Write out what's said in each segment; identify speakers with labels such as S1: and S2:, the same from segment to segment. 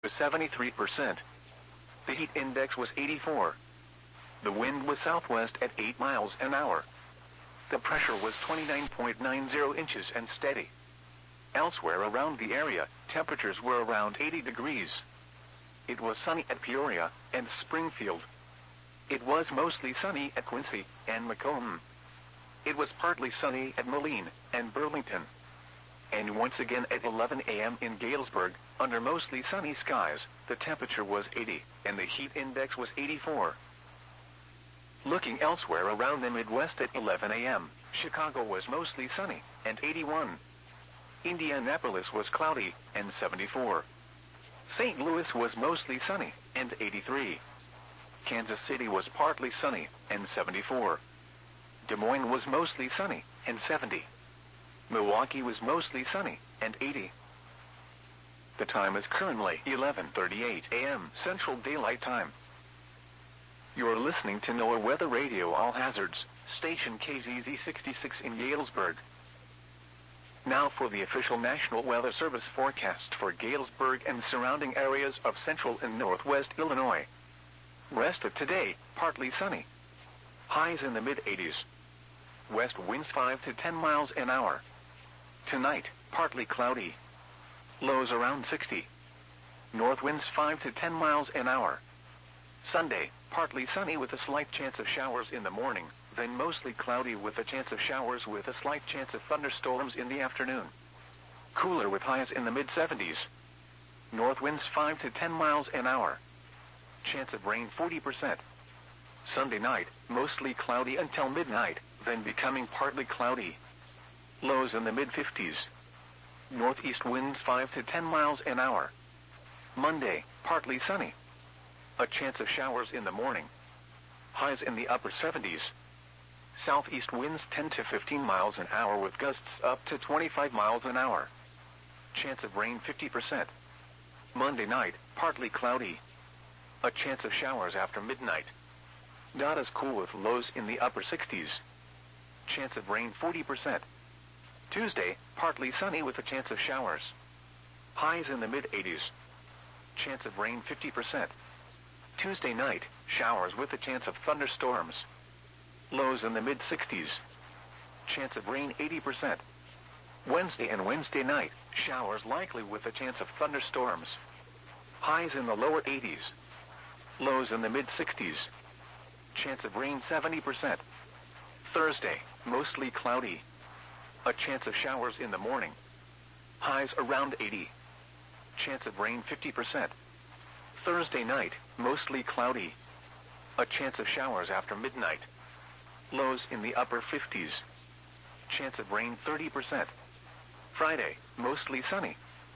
S1: was 73%. The heat index was 84. The wind was southwest at 8 miles an hour. The pressure was 29.90 inches and steady. Elsewhere around the area, temperatures were around 80 degrees. It was sunny at Peoria and Springfield. It was mostly sunny at Quincy and Macomb. It was partly sunny at Moline and Burlington. And once again at 11 a.m. in Galesburg, under mostly sunny skies, the temperature was 80, and the heat index was 84. Looking elsewhere around the Midwest at 11 a.m., Chicago was mostly sunny, and 81. Indianapolis was cloudy, and 74. St. Louis was mostly sunny, and 83. Kansas City was partly sunny, and 74. Des Moines was mostly sunny, and 70. Milwaukee was mostly sunny, and 80. The time is currently 11:38 a.m. Central Daylight Time. You are listening to NOAA Weather Radio All Hazards, station KZZ 66 in Galesburg. Now for the official National Weather Service forecast for Galesburg and surrounding areas of central and northwest Illinois. Rest of today, partly sunny. Highs in the mid-80s. West winds 5 to 10 miles an hour. Tonight, partly cloudy. Lows around 60. North winds 5 to 10 miles an hour. Sunday, partly sunny with a slight chance of showers in the morning, then mostly cloudy with a chance of showers with a slight chance of thunderstorms in the afternoon. Cooler with highs in the mid-70s. North winds 5 to 10 miles an hour. Chance of rain 40%. Sunday night, mostly cloudy until midnight, then becoming partly cloudy. Lows in the mid-50s. Northeast winds 5 to 10 miles an hour. Monday, partly sunny. A chance of showers in the morning. Highs in the upper 70s. Southeast winds 10 to 15 miles an hour with gusts up to 25 miles an hour. Chance of rain 50%. Monday night, partly cloudy. A chance of showers after midnight. Not as cool with lows in the upper 60s. Chance of rain 40%. Tuesday, partly sunny with a chance of showers. Highs in the mid-80s. Chance of rain 50%. Tuesday night, showers with a chance of thunderstorms. Lows in the mid-60s. Chance of rain 80%. Wednesday and Wednesday night, showers likely with a chance of thunderstorms. Highs in the lower 80s. Lows in the mid-60s. Chance of rain 70%. Thursday, mostly cloudy. A chance of showers in the morning. Highs around 80. Chance of rain 50%. Thursday night, mostly cloudy. A chance of showers after midnight. Lows in the upper 50s. Chance of rain 30%. Friday, mostly sunny.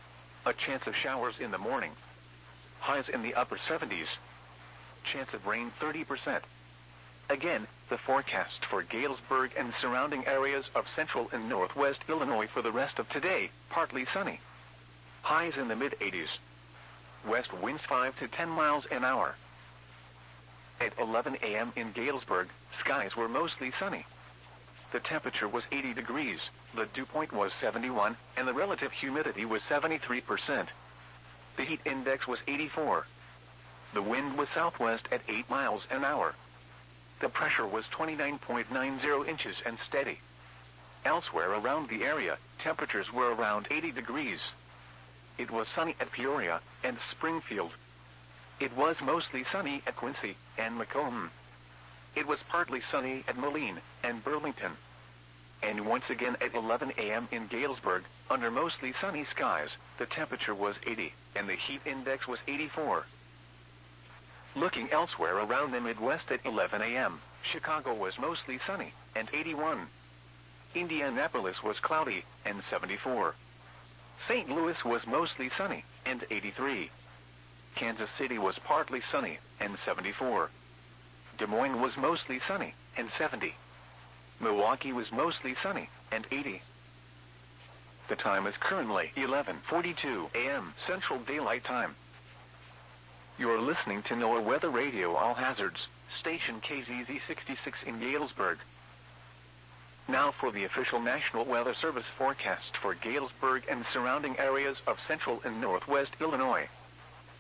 S1: A chance of showers in the morning. Highs in the upper 70s. Chance of rain 30%. Again, the forecast for Galesburg and surrounding areas of central and northwest Illinois for the rest of today, partly sunny. Highs in the mid-80s. West winds 5 to 10 miles an hour. At 11 a.m. in Galesburg, skies were mostly sunny. The temperature was 80 degrees, the dew point was 71, and the relative humidity was 73%. The heat index was 84. The wind was southwest at 8 miles an hour. The pressure was 29.90 inches and steady. Elsewhere around the area, temperatures were around 80 degrees. It was sunny at Peoria and Springfield. It was mostly sunny at Quincy and Macomb. It was partly sunny at Moline and Burlington. And once again at 11 a.m. in Galesburg, under mostly sunny skies, the temperature was 80, and the heat index was 84. Looking elsewhere around the Midwest at 11 a.m., Chicago was mostly sunny, and 81. Indianapolis was cloudy, and 74. St. Louis was mostly sunny, and 83. Kansas City was partly sunny, and 74. Des Moines was mostly sunny, and 70. Milwaukee was mostly sunny, and 80. The time is currently 11:42 a.m. Central Daylight Time. You are listening to NOAA Weather Radio All Hazards, station KZZ 66 in Galesburg. Now for the official National Weather Service forecast for Galesburg and surrounding areas of central and northwest Illinois.